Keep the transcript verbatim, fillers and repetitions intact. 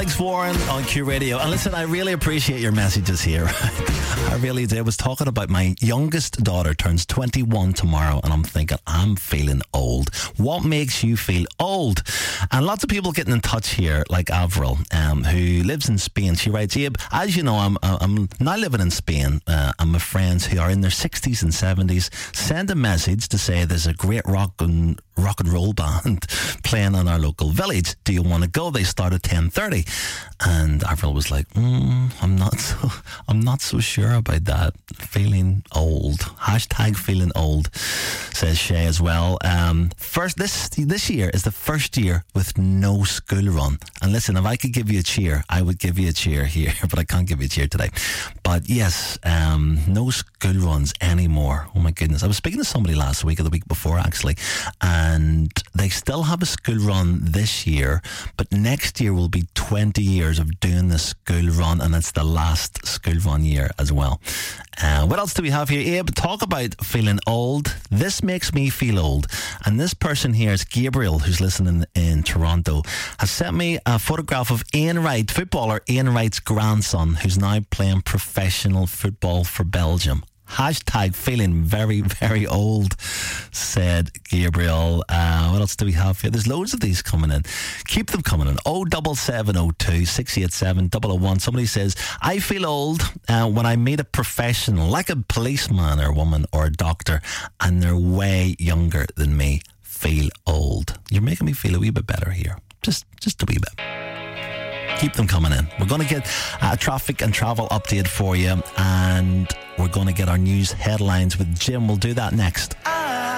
Alex Warren on Q Radio. And listen, I really appreciate your messages here. I really do. I was talking about my youngest daughter turns twenty-one tomorrow, and I'm thinking, I'm feeling old. What makes you feel old? And lots of people getting in touch here, like Avril, um, who lives in Spain. She writes, Abe, as you know, I'm I'm now living in Spain, uh, and my friends who are in their sixties and seventies send a message to say there's a great rock and rock and roll band playing in our local village. Do you want to go? They start at ten thirty. And Avril was like, mm, I'm not so I'm not so sure about that. Feeling old. Hashtag feeling old, says Shay as well. Um, first this this year is the first year with no school run. And listen, if I could give you a cheer, I would give you a cheer here, but I can't give you a cheer today. But yes, um, no school runs anymore. Oh my goodness. I was speaking to somebody last week or the week before actually, and they still have a school run this year, but next year will be twenty years of doing the school run, and it's the last school run year as well. Uh, what else do we have here, Abe? Talk about feeling old. This makes me feel old. And this person here is Gabriel, who's listening in Toronto, has sent me a photograph of Ian Wright, footballer Ian Wright's grandson, who's now playing professional football for Belgium. Hashtag feeling very, very old, said Gabriel. Uh, what else do we have here? There's loads of these coming in. Keep them coming in. oh seven seven oh two, six eight seven, double oh one. Somebody says, I feel old uh, when I meet a professional, like a policeman or woman or a doctor, and they're way younger than me. Feel old. You're making me feel a wee bit better here. Just, just a wee bit. Keep them coming in. We're going to get a traffic and travel update for you, and we're going to get our news headlines with Jim. We'll do that next.